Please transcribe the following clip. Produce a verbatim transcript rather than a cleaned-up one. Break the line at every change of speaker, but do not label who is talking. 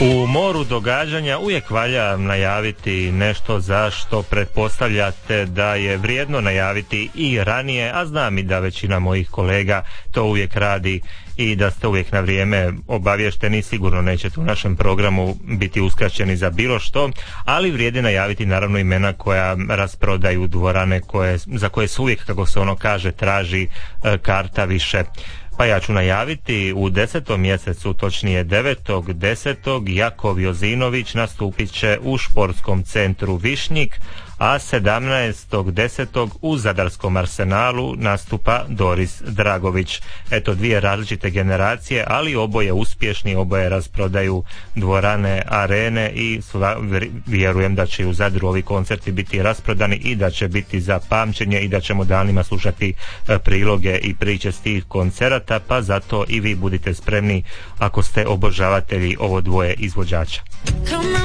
U moru događanja uvijek valja najaviti nešto za što pretpostavljate da je vrijedno najaviti i ranije, a znam i da većina mojih kolega to uvijek radi i da ste uvijek na vrijeme obavješteni. Sigurno nećete u našem programu biti uskraćeni za bilo što, ali vrijedi najaviti naravno imena koja rasprodaju dvorane koje, za koje se uvijek, kako se ono kaže, traži e, karta više. Pa ja ću najaviti u desetom mjesecu, točnije devetog desetog Jakov Jozinović nastupit će u športskom centru Višnjik, a sedamnaestog desetog u Zadarskom Arsenalu nastupa Doris Dragović. Eto, dvije različite generacije, ali oboje uspješni, oboje rasprodaju dvorane, arene i sva, vjerujem da će u Zadru ovi koncerti biti rasprodani i da će biti za pamćenje i da ćemo danima slušati priloge i priče s tih koncerata, pa zato i vi budite spremni ako ste obožavatelji ovo dvoje izvođača.